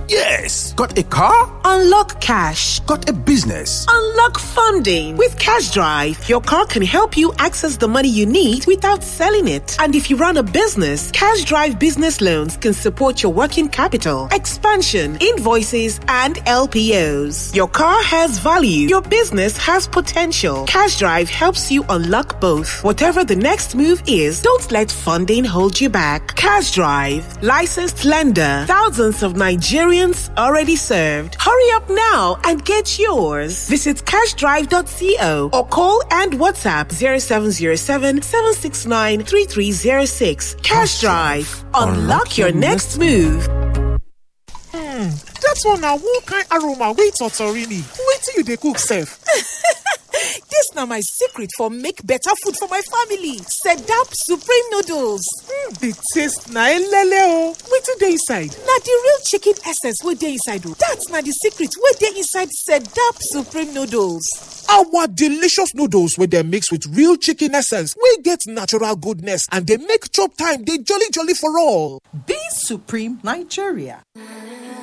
Yes. Got a car? Unlock cash. Got a business? Unlock funding. With Cash Drive, your car can help you access the money you need without selling it. And if you run a business, Cash Drive business loans can support your working capital, expansion, invoices, and LPOs. Your car has value. Your business has potential. Cash Drive helps you unlock both. Whatever the next move is, don't let funding hold you back. Cash Drive. Licensed lender. Thousands of Nigerians already served. Hurry up now and get yours. Visit cashdrive.co or call and WhatsApp 0707 769 3306. Cash Drive. Unlock your next move. That's one now. What kind aroma? Wait, Totorini. Wait till you dey cook, sef. This na my secret for make better food for my family. Sedap Supreme Noodles. The taste na elele o. Wetin dey inside? Na the real chicken essence wey dey inside o. That's na the secret wey dey inside Sedap Supreme Noodles. Our delicious noodles wey dem mix with real chicken essence wey get natural goodness and dey make chop time dey jolly for all. Be Supreme Nigeria.